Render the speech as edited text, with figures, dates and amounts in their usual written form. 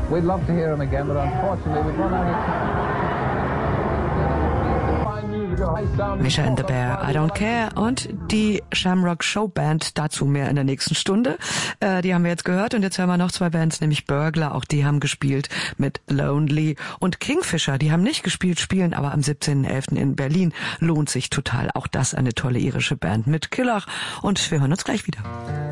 We'd love to hear them again, but unfortunately we've run out of time. Misha and the Bear, I Don't Care und die Shamrock Show Band, dazu mehr in der nächsten Stunde. Die haben wir jetzt gehört und jetzt hören wir noch zwei Bands, nämlich Burglar, auch die haben gespielt mit Lonely und Kingfisher, die haben nicht gespielt, spielen aber am 17.11. in Berlin. Lohnt sich total, auch das eine tolle irische Band mit Killach und wir hören uns gleich wieder.